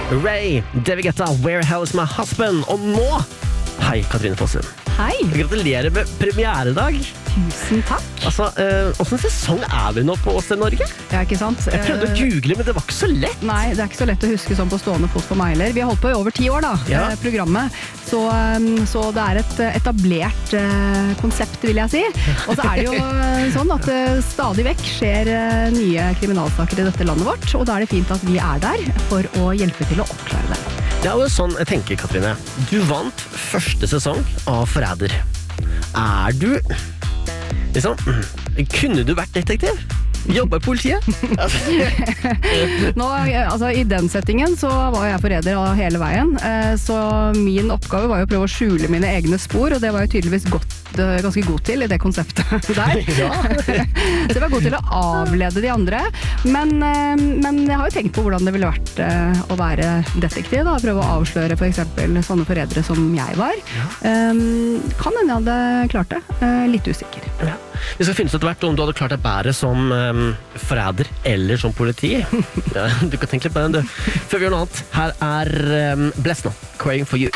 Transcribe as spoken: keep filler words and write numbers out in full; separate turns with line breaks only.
Ray, David Guetta, Where Hell Is My Husband? Og nå, hei Katrine Fossum.
Hei.
Gratulerer med premieredag.
Tusen takk.
Altså, eh, hvordan sesong er vi nå på Åsted Norge?
Ja, ikke sant?
Jeg prøvde å google, men det var ikke så lett.
Nei, det er ikke så lett å huske sånn på stående fot for meg heller. Vi har holdt på i over ti år da,
Ja.
eh, programmet. Så, eh, så det er et eh, etablert eh, konsept, vil jeg si. Og så er det jo eh, sånn at det stadig vekk skjer eh, nye kriminalsaker i dette landet vårt, og da er det fint at vi er der for å hjelpe til å oppklare det.
Det er jo sånn, jeg tenker, Katrine. Du vant første sesong av Forræder. Er du... Liksom, kunne du vært detektiv? Jobbe i politiet?
Nå, altså, I den settingen så var jeg forræder av hele veien, eh, så min oppgave var jo å prøve å skjule mine egne spor, og det var jeg tydeligvis godt, eh, ganske god til i det konseptet der.
Ja.
Så jeg var god til å avlede de andre, men, eh, men jeg har jo tenkt på hvordan det ville vært eh, å være detektiv, da, prøve å avsløre for eksempel sånne forrædere som jeg var.
Ja.
Um, kan hende jeg hadde klart det, eh, litt usikker.
Ja. Vi skal finne ut etter hvert om du hadde klart deg bedre som um, forræder eller som politi. Ja, du kan tenke litt på den, du. Før vi gjør noe annet, her er um, Bless nå, Craving for You.